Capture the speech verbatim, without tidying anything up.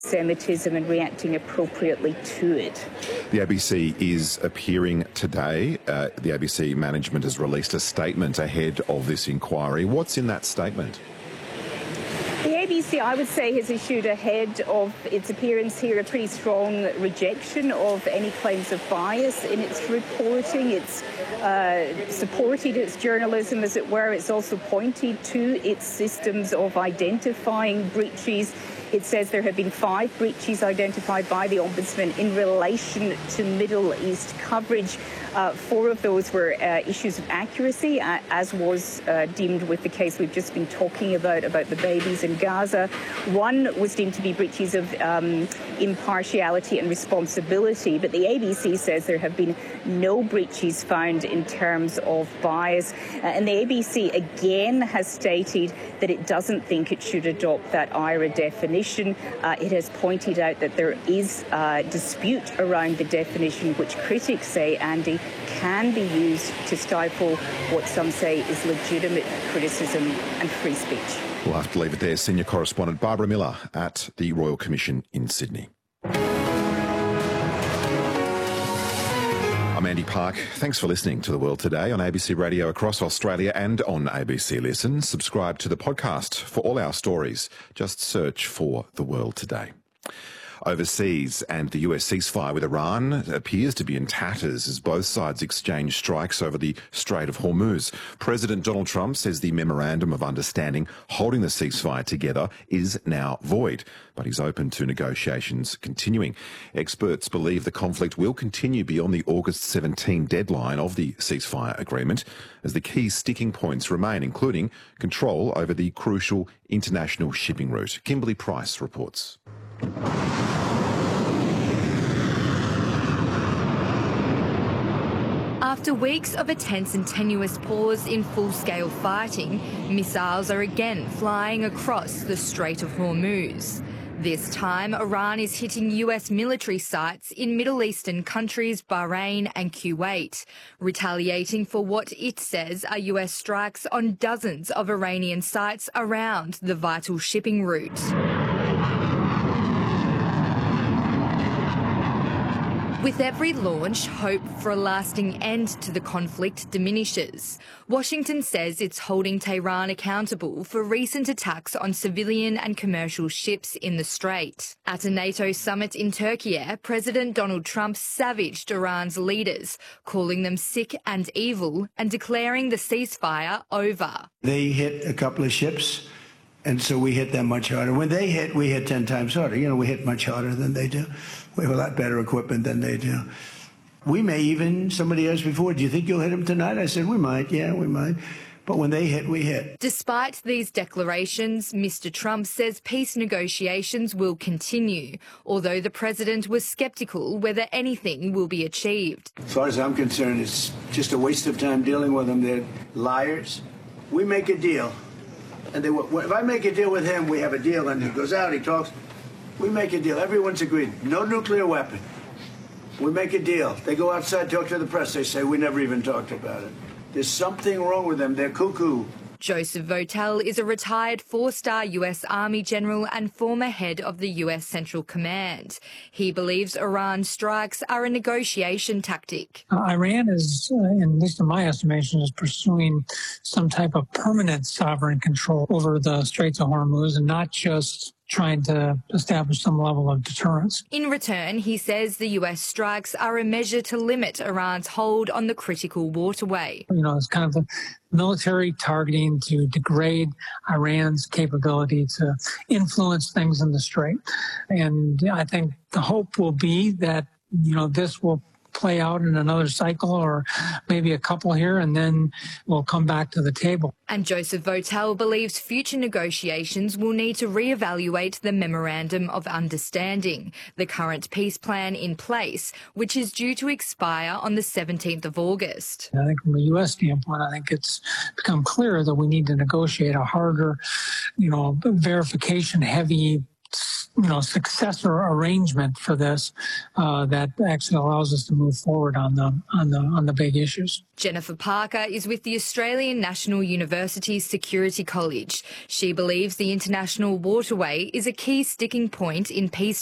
Semitism and reacting appropriately to it. The A B C is appearing today. Uh, the A B C management has released a statement ahead of this inquiry. What's in that statement? The A B C, I would say, has issued ahead of its appearance here a pretty strong rejection of any claims of bias in its reporting. It's uh, supported its journalism, as it were. It's also pointed to its systems of identifying breaches. It says there have been five breaches identified by the Ombudsman in relation to Middle East coverage. Uh, four of those were uh, issues of accuracy, uh, as was uh, deemed with the case we've just been talking about, about the babies in Gaza. One was deemed to be breaches of um, impartiality and responsibility, but the A B C says there have been no breaches found in terms of bias. Uh, and the A B C again has stated that it doesn't think it should adopt that I R A definition. Uh, it has pointed out that there is a dispute around the definition, which critics say, Andy, can be used to stifle what some say is legitimate criticism and free speech. We'll have to leave it there. Senior correspondent Barbara Miller at the Royal Commission in Sydney. I'm Andy Park. Thanks for listening to The World Today on A B C Radio across Australia and on A B C Listen. Subscribe to the podcast for all our stories. Just search for The World Today. Overseas, and the U S ceasefire with Iran appears to be in tatters as both sides exchange strikes over the Strait of Hormuz. President Donald Trump says the memorandum of understanding holding the ceasefire together is now void, but he's open to negotiations continuing. Experts believe the conflict will continue beyond the August seventeenth deadline of the ceasefire agreement, as the key sticking points remain, including control over the crucial international shipping route. Kimberly Price reports. After weeks of a tense and tenuous pause in full-scale fighting, missiles are again flying across the Strait of Hormuz. This time, Iran is hitting U S military sites in Middle Eastern countries Bahrain and Kuwait, retaliating for what it says are U S strikes on dozens of Iranian sites around the vital shipping route. With every launch, hope for a lasting end to the conflict diminishes. Washington says it's holding Tehran accountable for recent attacks on civilian and commercial ships in the Strait. At a NATO summit in Turkey, President Donald Trump savaged Iran's leaders, calling them sick and evil and declaring the ceasefire over. They hit a couple of ships, and so we hit them much harder. When they hit, we hit ten times harder. You know, we hit much harder than they do. We have a lot better equipment than they do. We may even, somebody asked before, do you think you'll hit them tonight? I said, we might, yeah, we might. But when they hit, we hit. Despite these declarations, Mister Trump says peace negotiations will continue, although the president was sceptical whether anything will be achieved. As far as I'm concerned, it's just a waste of time dealing with them. They're liars. We make a deal. And they, if I make a deal with him, we have a deal, and he goes out, he talks. We make a deal. Everyone's agreed. No nuclear weapon. We make a deal. They go outside, talk to the press. They say, we never even talked about it. There's something wrong with them. They're cuckoo. Joseph Votel is a retired four-star U S Army general and former head of the U S Central Command. He believes Iran's strikes are a negotiation tactic. Uh, Iran is, uh, at least in my estimation, is pursuing some type of permanent sovereign control over the Straits of Hormuz, and not just trying to establish some level of deterrence. In return, he says the U S strikes are a measure to limit Iran's hold on the critical waterway. You know, it's kind of the military targeting to degrade Iran's capability to influence things in the Strait. And I think the hope will be that, you know, this will play out in another cycle or maybe a couple here, and then we'll come back to the table. And Joseph Votel believes future negotiations will need to reevaluate the Memorandum of Understanding, the current peace plan in place, which is due to expire on the seventeenth of August. I think from a U S standpoint, I think it's become clear that we need to negotiate a harder, you know, verification-heavy you know, successor arrangement for this uh, that actually allows us to move forward on the on the on the big issues. Jennifer Parker is with the Australian National University Security College. She believes the international waterway is a key sticking point in peace